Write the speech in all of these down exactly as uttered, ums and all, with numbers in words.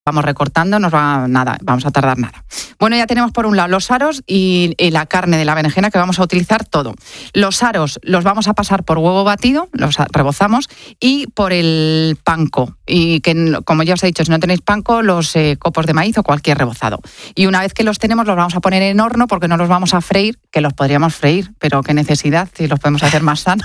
vamos recortando, nos va nada, vamos a tardar nada. Bueno, ya tenemos por un lado los aros y, y la carne de la berenjena que vamos a utilizar todo. Los aros los vamos a pasar por huevo batido, los rebozamos, y por el panko. Y que, como ya os he dicho, si no tenéis panko, los eh, copos de maíz o cualquier rebozado. Y una vez que los tenemos, los vamos a poner en horno porque no los vamos a freír, que los podríamos freír, pero qué necesidad, si los podemos hacer más sanos.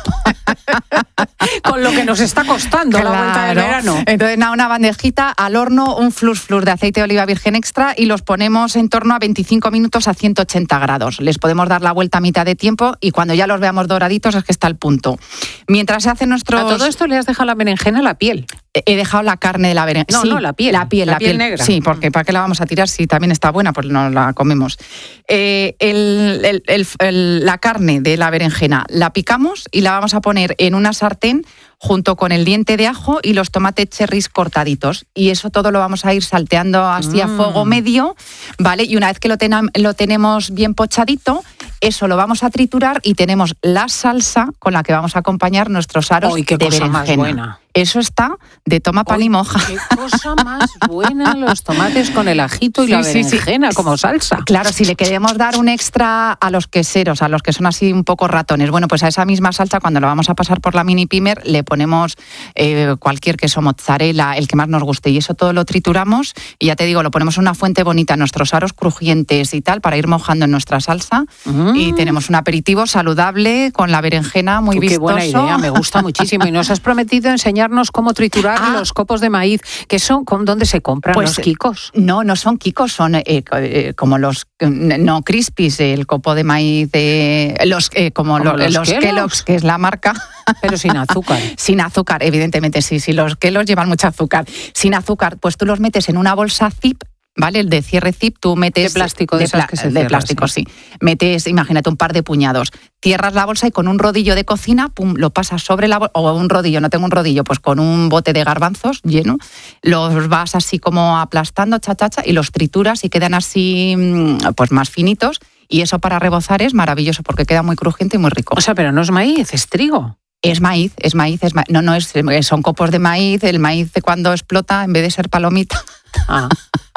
Con lo que nos está costando claro. La vuelta del verano. Entonces, nada, una bandejita al horno, un flus flus de aceite de oliva virgen extra y los ponemos en torno a veinticinco minutos a ciento ochenta grados. Les podemos dar la vuelta a mitad de tiempo y cuando ya los veamos doraditos es que está el punto. Mientras se hacen nuestros... A todo esto le has dejado la berenjena, la piel. He dejado la carne de la berenjena. No, sí, no, la piel. La piel, la, la piel, piel negra. Sí, porque ¿para qué la vamos a tirar si también está buena? Pues no la comemos. Eh, el, el, el, el, la carne de la berenjena la picamos y la vamos a poner en una sartén junto con el diente de ajo y los tomates cherries cortaditos. Y eso todo lo vamos a ir salteando así mm. a fuego medio, ¿vale? Y una vez que lo, ten- lo tenemos bien pochadito, eso lo vamos a triturar y tenemos la salsa con la que vamos a acompañar nuestros aros ¡Ay, qué de cosa berenjena! Más buena. Eso está de toma pan y moja. ¡Qué cosa más buena! Los tomates con el ajito y sí, la sí, berenjena sí. como salsa. Claro, si le queremos dar un extra a los queseros, a los que son así un poco ratones, bueno, pues a esa misma salsa, cuando lo vamos a pasar por la mini pimer, le ponemos eh, cualquier queso mozzarella, el que más nos guste, y eso todo lo trituramos y ya te digo, lo ponemos en una fuente bonita, nuestros aros crujientes y tal, para ir mojando en nuestra salsa mm. y tenemos un aperitivo saludable con la berenjena muy Tú, vistoso. Qué buena idea, me gusta muchísimo. Y nos has prometido enseñarnos cómo triturar ah. los copos de maíz, que son, ¿dónde se compran pues, los kikos? No, no son kikos, son eh, eh, como los, no crispies, el copo de maíz, de, los, eh, como, como lo, los, los Kellogg's? Kellogg's, que es la marca. Pero sin azúcar. Sin azúcar, evidentemente, sí, sí, los Kellogg's llevan mucho azúcar. Sin azúcar, pues tú los metes en una bolsa zip, ¿vale? El de cierre zip, tú metes... De plástico, de, de, pla- que se de cierra, plástico, sí. sí. Metes, imagínate, un par de puñados. Cierras la bolsa y con un rodillo de cocina, pum, lo pasas sobre la bolsa, o un rodillo, no tengo un rodillo, pues con un bote de garbanzos lleno, los vas así como aplastando, cha, cha, cha, y los trituras y quedan así, pues más finitos, y eso para rebozar es maravilloso porque queda muy crujiente y muy rico. O sea, pero no es maíz, es trigo. Es maíz, es maíz, es maíz. No, no, es, son copos de maíz, el maíz de cuando explota, en vez de ser palomita. Ah.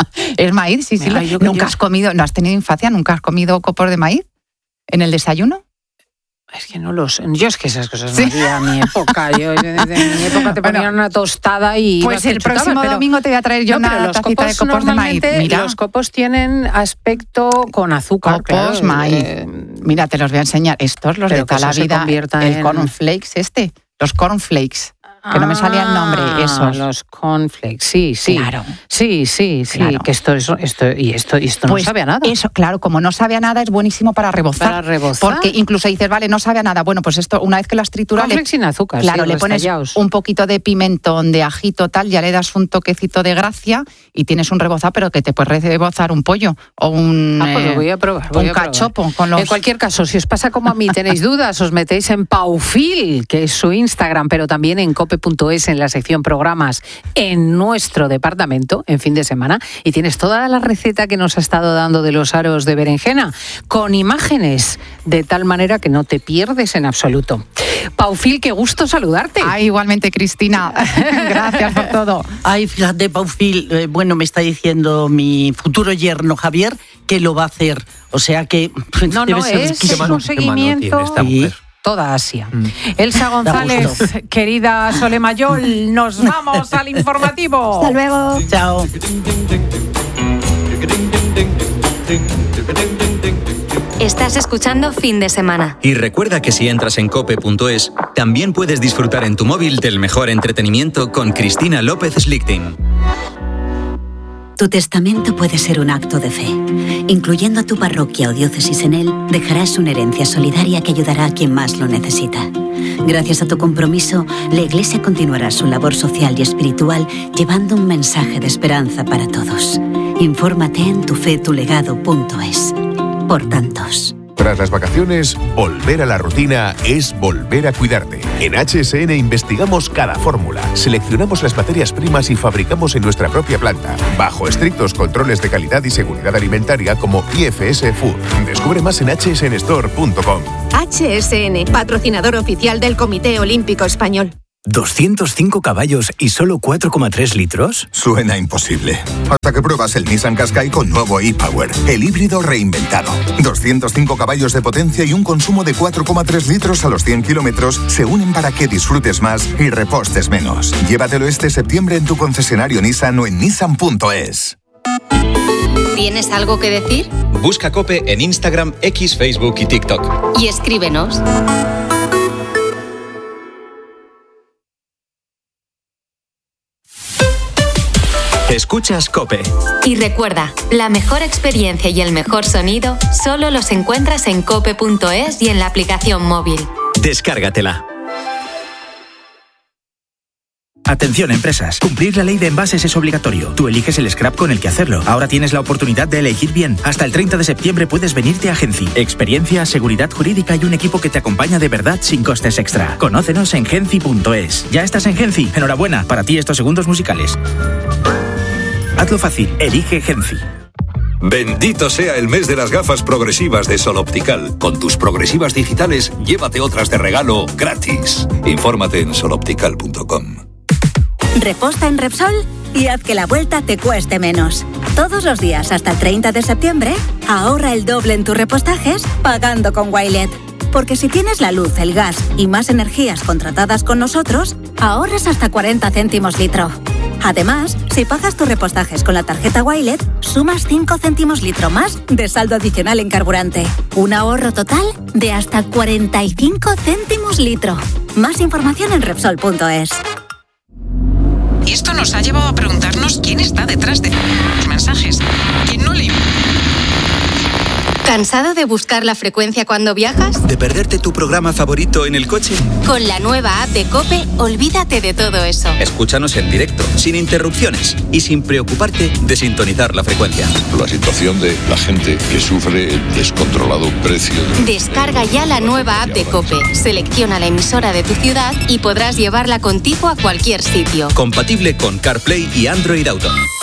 Es maíz, sí, sí. Mira, Lo, yo, ¿Nunca yo... has comido, no has tenido infancia, nunca has comido copos de maíz en el desayuno? Es que no los... Yo es que esas cosas no había a mi época. Yo, desde mi época te ponían bueno, una tostada y... Pues el chutaba, próximo pero, domingo te voy a traer yo no, una tacita de copos de maíz. Mira. Los copos tienen aspecto con azúcar. Copos, claro, maíz. Eh, Mira, te los voy a enseñar. Estos, los de toda la vida. El en... cornflakes este. Los cornflakes. Que no me salía el nombre, esos. Los cornflakes, sí, sí. Claro. Sí, sí, sí. Claro. Que esto, esto, esto, y esto, y esto pues no sabe a nada. Eso, claro, como no sabe a nada, es buenísimo para rebozar. Para rebozar. Porque incluso dices, vale, no sabe a nada. Bueno, pues esto, una vez que lo has triturado. Cornflakes sin azúcar, claro, sí, le pones estallaos. un poquito de pimentón, de ajito, tal, ya le das un toquecito de gracia y tienes un rebozado, pero que te puedes rebozar un pollo o un. Ah, pues lo voy a probar. Voy un a probar. cachopo. Con los... En cualquier caso, si os pasa como a mí, tenéis dudas, os metéis en Paufil, que es su Instagram, pero también en cope punto es, en la sección programas, en nuestro departamento, en fin de semana, y tienes toda la receta que nos ha estado dando de los aros de berenjena, con imágenes, de tal manera que no te pierdes en absoluto. Paufil, qué gusto saludarte. Ay, igualmente, Cristina. Gracias por todo. Ay, fíjate, Paufil, eh, bueno, me está diciendo mi futuro yerno Javier que lo va a hacer. O sea que... No, no, es, es un seguimiento... Toda Asia. Mm. Elsa González, querida Sole Mayol, nos vamos al informativo. Hasta luego. Chao. Estás escuchando Fin de Semana. Y recuerda que si entras en cope punto es, también puedes disfrutar en tu móvil del mejor entretenimiento con Cristina López Slichting. Tu testamento puede ser un acto de fe. Incluyendo a tu parroquia o diócesis en él, dejarás una herencia solidaria que ayudará a quien más lo necesita. Gracias a tu compromiso, la Iglesia continuará su labor social y espiritual llevando un mensaje de esperanza para todos. Infórmate en tu fe tu legado punto es. Por tantos. Tras las vacaciones, volver a la rutina es volver a cuidarte. En H S N investigamos cada fórmula, seleccionamos las materias primas y fabricamos en nuestra propia planta, bajo estrictos controles de calidad y seguridad alimentaria como I F S Food. Descubre más en hache ese ene store punto com. H S N, patrocinador oficial del Comité Olímpico Español. ¿doscientos cinco caballos y solo cuatro coma tres litros? Suena imposible. Hasta que pruebas el Nissan Qashqai con nuevo e-Power, el híbrido reinventado. doscientos cinco caballos de potencia y un consumo de cuatro coma tres litros a los cien kilómetros se unen para que disfrutes más y repostes menos. Llévatelo este septiembre en tu concesionario Nissan o en nissan punto es. ¿Tienes algo que decir? Busca COPE en Instagram, X, Facebook y TikTok. Y escríbenos. Escuchas COPE. Y recuerda, la mejor experiencia y el mejor sonido solo los encuentras en cope punto es y en la aplicación móvil. Descárgatela. Atención, empresas. Cumplir la ley de envases es obligatorio. Tú eliges el scrap con el que hacerlo. Ahora tienes la oportunidad de elegir bien. Hasta el treinta de septiembre puedes venirte a Genci. Experiencia, seguridad jurídica y un equipo que te acompaña de verdad sin costes extra. Conócenos en genci punto es. ¿Ya estás en Genci? Enhorabuena. Para ti estos segundos musicales. Hazlo fácil. Elige Genci. Bendito sea el mes de las gafas progresivas de Sol Optical. Con tus progresivas digitales, llévate otras de regalo gratis. Infórmate en sol optical punto com. Reposta en Repsol y haz que la vuelta te cueste menos. Todos los días hasta el treinta de septiembre, ahorra el doble en tus repostajes pagando con Wilet. Porque si tienes la luz, el gas y más energías contratadas con nosotros, ahorras hasta cuarenta céntimos litro. Además, si pagas tus repostajes con la tarjeta Wilet, sumas cinco céntimos litro más de saldo adicional en carburante. Un ahorro total de hasta cuarenta y cinco céntimos litro. Más información en Repsol punto es. Y esto nos ha llevado a preguntarnos quién está detrás de los mensajes. ¿Quién no le... ¿Cansado de buscar la frecuencia cuando viajas? ¿De perderte tu programa favorito en el coche? Con la nueva app de COPE, olvídate de todo eso. Escúchanos en directo, sin interrupciones y sin preocuparte de sintonizar la frecuencia. La situación de la gente que sufre el descontrolado precio. De... Descarga ya la nueva app de COPE, selecciona la emisora de tu ciudad y podrás llevarla contigo a cualquier sitio. Compatible con CarPlay y Android Auto.